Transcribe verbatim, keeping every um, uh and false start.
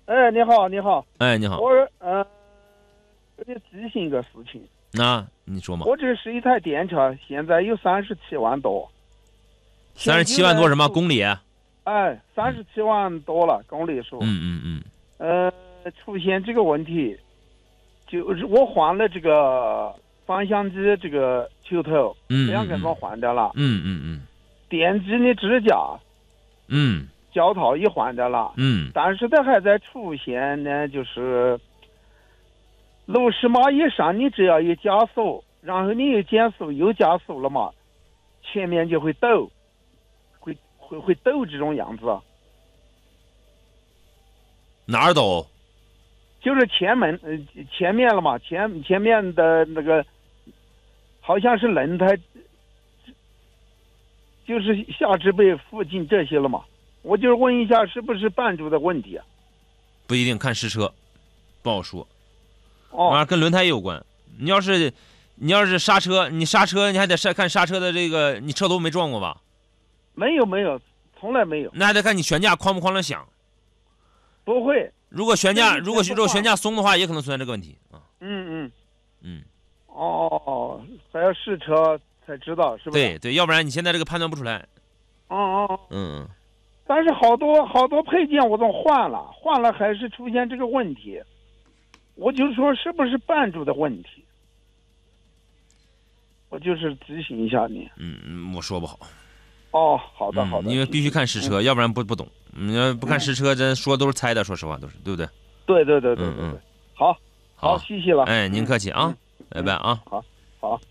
哎，你好，你好。 哎，你好。 我呃，有点提醒一个事情。 那你说嘛？ 我这是一台电车，现在有三十七万多。 三十七万多什么公里？ 哎，三十七万多了公里数。 嗯嗯嗯。 呃，出现这个问题，就是我换了这个方向机这个球头， 嗯， 两个都换掉了。 嗯嗯嗯。 电机的支架， 嗯， 胶套也换掉了。 嗯。 但是它还在出现呢，就是路石码一上，你只要一加速，然后你一减速又加速了嘛，前面就会抖，会会会抖这种样子。 哪儿抖？ 就是前门呃前面了嘛，前前面的那个好像是轮胎，就是下支背附近这些了嘛。我就是问一下，是不是绊住的问题啊？ 不一定，看实车，不好说。 哦， 啊，跟轮胎也有关。你要是你要是刹车，你刹车你还得刹看刹车的这个，你车头没撞过吧？ 没有没有，从来没有。 那还得看你悬架哐不哐啷响。 不会。 如果悬架如果如果悬架松的话，也可能存在这个问题啊。 嗯嗯嗯。 哦，还要试车才知道是不是？ 对对，要不然你现在这个判断不出来。 哦哦。 嗯。 但是好多好多配件我都换了，换了还是出现这个问题。我就说是不是绊住的问题？我就是提醒一下你。 嗯，我说不好。 哦，好的好的。 嗯、因为必须看实车，嗯、要不然不不懂。你要不看实车，咱说都是猜的，说实话都是，对不对？ 对对对对对对。 嗯嗯。 好， 好， 谢谢了。 哎，您客气啊， 嗯、 拜拜啊。 好，好。